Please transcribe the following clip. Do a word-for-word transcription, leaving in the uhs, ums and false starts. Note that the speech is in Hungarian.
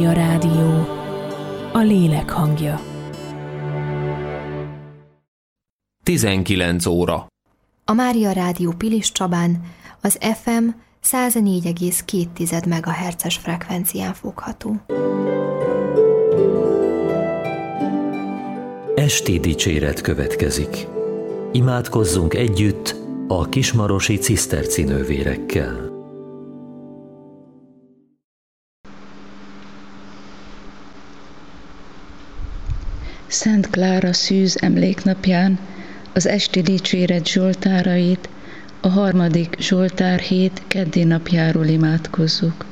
A rádió, a lélek hangja. tizenkilenc óra. A Mária Rádió Pilis Csabán az ef em száz négy egész két megahertzes frekvencián fogható. Esti dicséret következik. Imádkozzunk együtt a kismarosi cisztercinővérekkel. Szent Klára szűz emléknapján az esti dicséret zsoltárait a harmadik zsoltár hét keddi napjáról imádkozzuk.